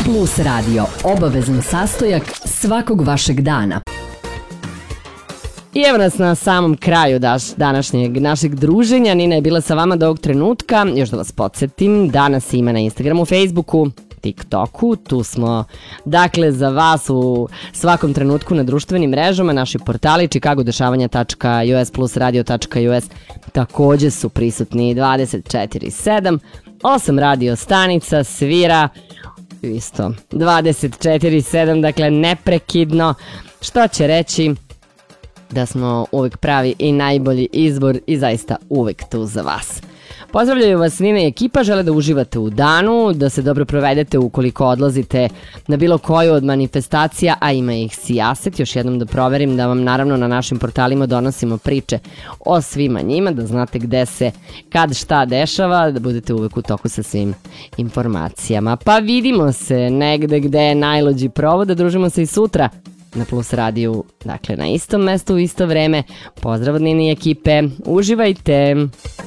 Plus Radio, obavezan sastojak svakog vašeg dana. I evo nas na samom kraju današnjeg našeg druženja. Nina je bila sa vama do ovog trenutka. Još da vas podsjetim, danas ima na Instagramu, Facebooku, TikToku. Tu smo, dakle, za vas u svakom trenutku na društvenim mrežama. Naši portali chicagodešavanja.us plus radio.us takođe su prisutni 24/7. 8 radio stanica svira isto 24/7, dakle neprekidno, što će reći da smo uvek pravi i najbolji izbor i zaista uvek tu za vas. Pozdravljaju vas Nina i ekipa, žele da uživate u danu, da se dobro provedete ukoliko odlazite na bilo koju od manifestacija, a ima ih sijaset. Još jednom da proverim da vam naravno na našim portalima donosimo priče o svima njima, da znate gde se, kad šta dešava, da budete uvek u toku sa svim informacijama. Pa vidimo se negde gde je najluđi provod, da družimo se i sutra na Plus radiju, dakle na istom mestu u isto vreme. Pozdrav od Nini i ekipe, uživajte!